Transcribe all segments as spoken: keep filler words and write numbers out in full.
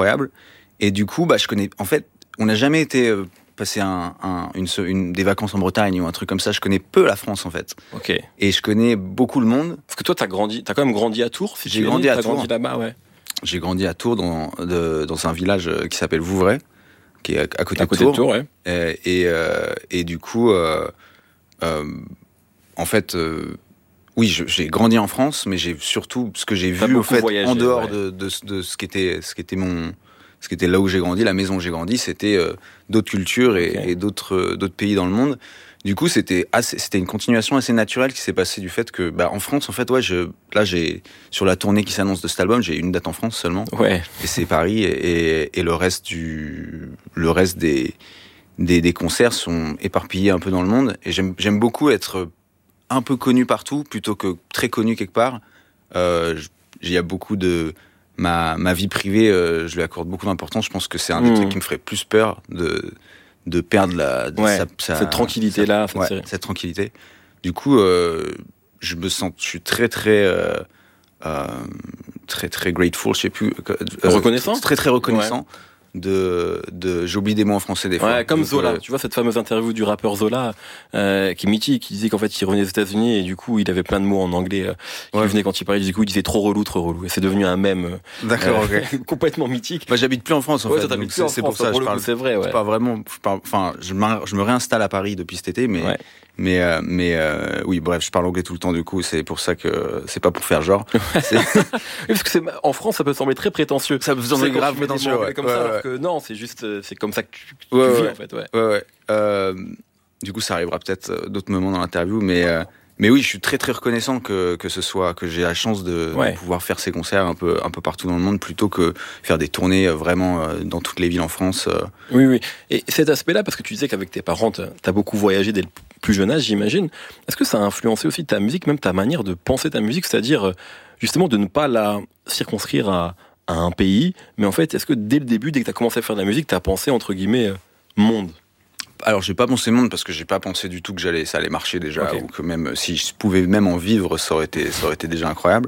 incroyable. Et du coup, bah, je connais. En fait, on n'a jamais été euh, passer un, un, une, une, des vacances en Bretagne ou un truc comme ça. Je connais peu la France, en fait. Ok. Et je connais beaucoup le monde. Parce que toi, t'as grandi, t'as quand même grandi à Tours. Si J'ai tu grandi es, à t'as Tours. grandi là-bas, ouais. J'ai grandi à Tours, dans, de, dans un village qui s'appelle Vouvray, qui est à, à côté, à de, côté Tours. de Tours. Ouais. Et, et, euh, et du coup, euh, euh, en fait, euh, oui, je, j'ai grandi en France, mais j'ai surtout ce que j'ai T'as vu au fait voyagé, en dehors ouais. de, de, de ce qui était, ce qui était mon, ce qui était là où j'ai grandi, la maison où j'ai grandi, c'était euh, d'autres cultures et, Okay. et d'autres, euh, d'autres pays dans le monde. Du coup, c'était assez, c'était une continuation assez naturelle qui s'est passée du fait que, bah, en France, en fait, ouais, je, là, j'ai, sur la tournée qui s'annonce de cet album, j'ai une date en France seulement. Ouais. Et c'est Paris, et, et, et le reste du, le reste des, des, des concerts sont éparpillés un peu dans le monde. Et j'aime, j'aime beaucoup être un peu connu partout plutôt que très connu quelque part. Euh, il y a beaucoup de, ma, ma vie privée, euh, je lui accorde beaucoup d'importance. Je pense que c'est un des Mmh. trucs qui me ferait plus peur de, de perdre la, de Ouais, sa, sa, cette tranquillité-là. sa, ouais, cette tranquillité. Du coup, euh, je me sens, je suis très, très, euh, euh, très, très grateful, je sais plus. Euh, Reconnaissant. Très, très reconnaissant. Ouais. De, de, j'oublie des mots en français des fois. Ouais, comme Donc, Zola. euh, Tu vois cette fameuse interview du rappeur Zola, euh, qui est mythique, qui disait qu'en fait il revenait aux États-Unis et du coup il avait plein de mots en anglais euh, qui ouais. venaient quand il parlait. Du coup il disait trop relou, trop relou. Et c'est devenu un mème. Euh, D'accord, euh, ok. complètement mythique. Moi, j'habite plus en France en ouais, fait. Donc c'est, c'est pour ça pour je parle. Coup, c'est vrai. Ouais. C'est pas vraiment. Enfin, je, je me réinstalle à Paris depuis cet été, mais. Ouais. Mais euh, mais euh, oui, bref, je parle anglais tout le temps du coup, c'est pour ça que c'est pas pour faire genre. C'est... oui, parce que c'est, en France, ça peut sembler très prétentieux. Ça peut sembler grave prétentieux, ouais. Comme ouais, ça, ouais. alors que non, c'est juste, c'est comme ça que tu, que ouais, tu ouais. vis en fait. Ouais. Ouais, ouais. Euh, du coup, ça arrivera peut-être d'autres moments dans l'interview, mais euh, mais oui, je suis très très reconnaissant que que ce soit que j'ai la chance de, ouais. de pouvoir faire ces concerts un peu un peu partout dans le monde plutôt que faire des tournées vraiment dans toutes les villes en France. Oui, oui. Et cet aspect-là, parce que tu disais qu'avec tes parents, t'as beaucoup voyagé dès le plus jeune âge, j'imagine. Est-ce que ça a influencé aussi ta musique, même ta manière de penser ta musique, c'est-à-dire justement de ne pas la circonscrire à, à un pays, mais en fait, est-ce que dès le début, dès que t'as commencé à faire de la musique, t'as pensé entre guillemets monde? Alors, j'ai pas pensé monde parce que j'ai pas pensé du tout que j'allais, ça allait marcher déjà, okay. ou que même si je pouvais même en vivre, ça aurait été, ça aurait été déjà incroyable.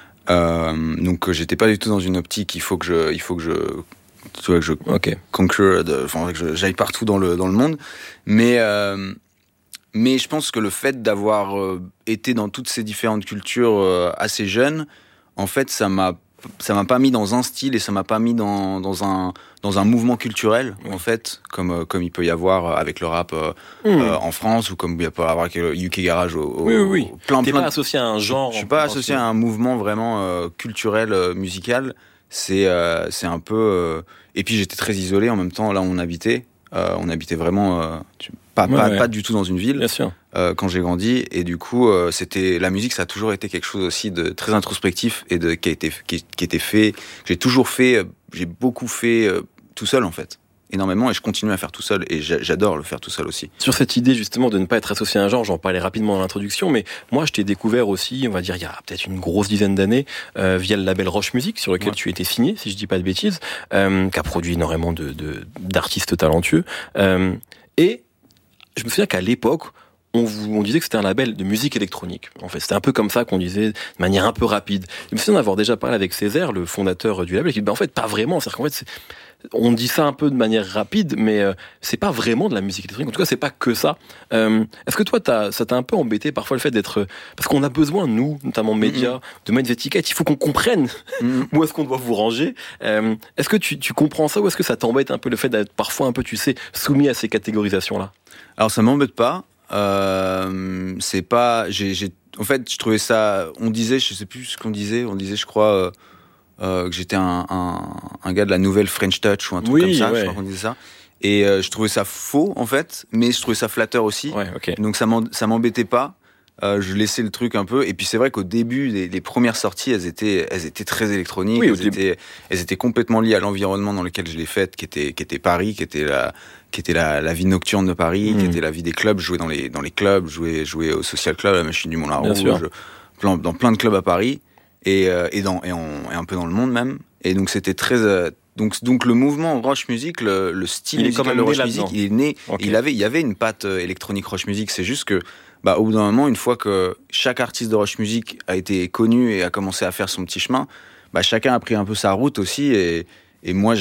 Euh, donc, j'étais pas du tout dans une optique. Il faut que je, il faut que je, tu vois, que je okay. conquer, de, enfin, que je, j'aille partout dans le dans le monde. Mais euh, mais je pense que le fait d'avoir euh, été dans toutes ces différentes cultures euh, assez jeune, en fait, ça m'a ça m'a pas mis dans un style et ça m'a pas mis dans dans un dans un mouvement culturel oui. en fait comme euh, comme il peut y avoir avec le rap euh, mmh. euh, en France ou comme il peut y avoir avec le U K Garage au, au, oui oui, oui. Au plein T'es plein pas associé à un genre. Je suis pas associé à un mouvement vraiment euh, culturel euh, musical. C'est euh, c'est un peu euh... et puis j'étais très isolé en même temps là où on habitait. Euh, on habitait vraiment euh, tu... pas ouais, pas, ouais. pas du tout dans une ville. Bien sûr. Euh, quand j'ai grandi et du coup euh, c'était la musique, ça a toujours été quelque chose aussi de très introspectif et de qui a été qui, qui était fait. J'ai toujours fait, euh, j'ai beaucoup fait euh, tout seul en fait, énormément, et je continue à faire tout seul et j'adore le faire tout seul aussi. Sur cette idée justement de ne pas être associé à un genre, j'en parlais rapidement dans l'introduction, mais moi je t'ai découvert aussi, on va dire il y a peut-être une grosse dizaine d'années, euh, via le label Roche Music sur lequel ouais. tu étais signé, si je dis pas de bêtises, euh, qui a produit énormément de, de d'artistes talentueux, euh, et je me souviens qu'à l'époque On, vous, on disait que c'était un label de musique électronique. En fait, c'était un peu comme ça qu'on disait, de manière un peu rapide. Je me souviens d'avoir déjà parlé avec Césaire, le fondateur du label, qui dit, ben en fait, pas vraiment. C'est-à-dire qu'en fait, c'est, on dit ça un peu de manière rapide, mais euh, c'est pas vraiment de la musique électronique. En tout cas, c'est pas que ça. Euh, est-ce que toi, t'as, ça t'a un peu embêté parfois le fait d'être, parce qu'on a besoin, nous, notamment médias, mm-hmm. de mettre des étiquettes. Il faut qu'on comprenne mm-hmm. où est-ce qu'on doit vous ranger. Euh, est-ce que tu, tu comprends ça ou est-ce que ça t'embête un peu le fait d'être parfois un peu, tu sais, soumis à ces catégorisations-là? Alors, ça m'embête pas. Euh, c'est pas, j'ai, j'ai, en fait, je trouvais ça. On disait, je sais plus ce qu'on disait. On disait, je crois, euh, euh, que j'étais un, un, un gars de la nouvelle French Touch ou un truc oui, comme ça. Ouais. Je crois qu'on disait ça. Et euh, je trouvais ça faux en fait, mais je trouvais ça flatteur aussi. Ouais, okay. Donc ça, ça m'embêtait pas. Euh, je laissais le truc un peu. Et puis c'est vrai qu'au début, les, les premières sorties, elles étaient, elles étaient très électroniques. Oui, elles, étaient, elles étaient complètement liées à l'environnement dans lequel je les faites, qui était, qui était Paris, qui était la, qui était la, la vie nocturne de Paris, mmh. qui était la vie des clubs. Je jouais dans les, dans les clubs, je jouais, jouais au Social Club, à la Machine du Moulin Rouge, plein, dans plein de clubs à Paris et, euh, et, dans, et, on, et un peu dans le monde même. Et donc c'était très, euh, donc, donc le mouvement Roche Music, le, le style il musical est de Roche Music, il est né. Okay. Il avait, il y avait une patte électronique Roche Music. C'est juste que, bah, au bout d'un moment, une fois que chaque artiste de Roche Music a été connu et a commencé à faire son petit chemin, bah, chacun a pris un peu sa route aussi. Et, et moi,